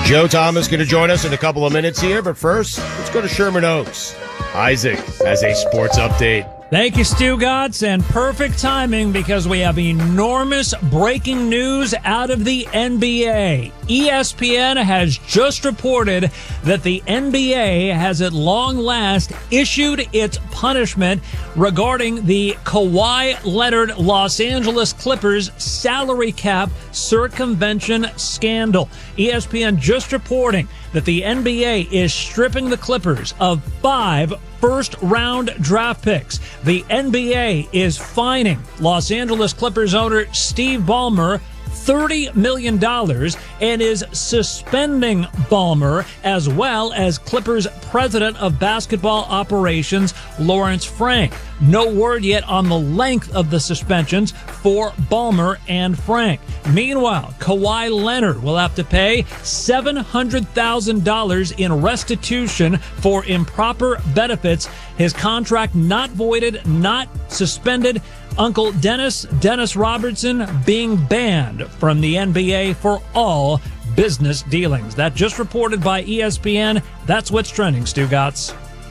Joe Thomas going to join us in a couple of minutes here, but first, let's go to Sherman Oaks. Isaac has a sports update. Thank you, Stu Gotts, and perfect timing because we have enormous breaking news out of the NBA. ESPN has just reported that the NBA has at long last issued its punishment regarding the Kawhi Leonard Los Angeles Clippers salary cap circumvention scandal. ESPN just reporting that the NBA is stripping the Clippers of 5 first-round draft picks. The NBA is fining Los Angeles Clippers owner Steve Ballmer $30 million and is suspending Ballmer as well as Clippers president of basketball operations Lawrence Frank. No word yet on the length of the suspensions for Ballmer and Frank. Meanwhile, Kawhi Leonard will have to pay $700,000 in restitution for improper benefits. His contract not voided, not suspended. Uncle Dennis Robertson being banned from the NBA for all business dealings. That just reported by ESPN. That's what's trending, Stu Gotts.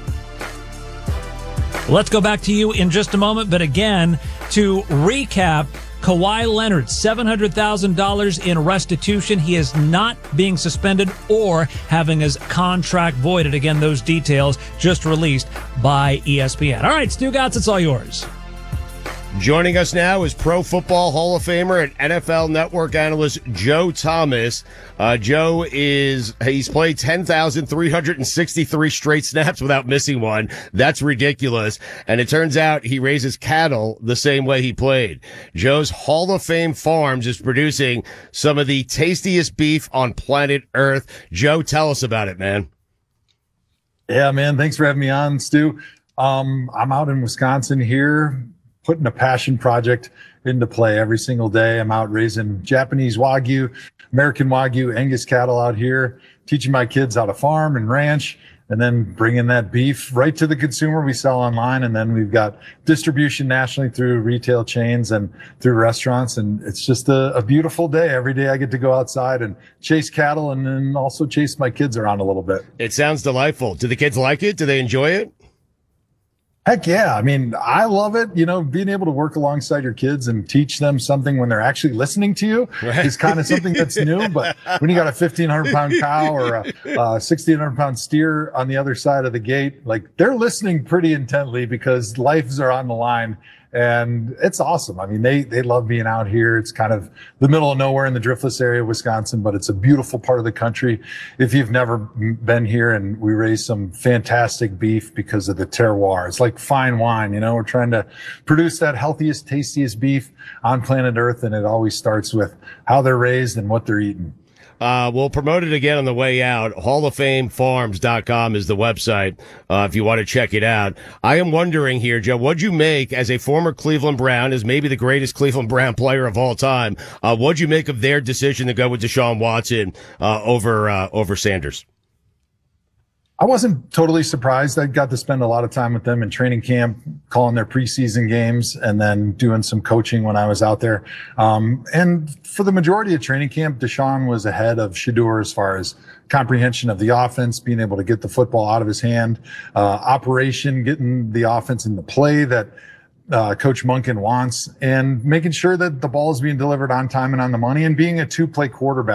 Let's go back to you in just a moment, but again, to recap, Kawhi Leonard, $700,000 in restitution. He is not being suspended or having his contract voided. Again, those details just released by ESPN. All right, Stu Gotts, it's all yours. Joining us now is Pro Football Hall of Famer and NFL Network analyst Joe Thomas. Joe he's played 10,363 straight snaps without missing one. That's ridiculous. And it turns out he raises cattle the same way he played. Joe's Hall of Fame Farms is producing some of the tastiest beef on planet Earth. Joe, tell us about it, man. Yeah, man. Thanks for having me on, Stu. I'm out in Wisconsin here, putting a passion project into play every single day. I'm out raising Japanese Wagyu, American Wagyu, Angus cattle out here, teaching my kids how to farm and ranch, and then bringing that beef right to the consumer. We sell online, and then we've got distribution nationally through retail chains and through restaurants. And it's just a beautiful day. Every day I get to go outside and chase cattle and then also chase my kids around a little bit. It sounds delightful. Do the kids like it? Do they enjoy it? Heck yeah. I mean, I love it. You know, being able to work alongside your kids and teach them something when they're actually listening to you is kind of something that's new. But when you got a 1,500 pound cow or a 1,600 pound steer on the other side of the gate, like they're listening pretty intently because lives are on the line. And it's awesome. I mean, they love being out here. It's kind of the middle of nowhere in the Driftless area of Wisconsin, but it's a beautiful part of the country. If you've never been here, and we raise some fantastic beef because of the terroir. It's like fine wine, you know, we're trying to produce that healthiest, tastiest beef on planet Earth. And it always starts with how they're raised and what they're eating. We'll promote it again on the way out. HallOfFameFarms.com is the website, if you want to check it out. I am wondering here, Joe, what'd you make as a former Cleveland Brown, as maybe the greatest Cleveland Brown player of all time? What'd you make of their decision to go with Deshaun Watson, over Sanders? I wasn't totally surprised. I got to spend a lot of time with them in training camp, calling their preseason games, and then doing some coaching when I was out there. And for the majority of training camp, Deshaun was ahead of Shedeur as far as comprehension of the offense, being able to get the football out of his hand, operation, getting the offense in the play that Coach Monken wants, and making sure that the ball is being delivered on time and on the money, and being a 2-play quarterback.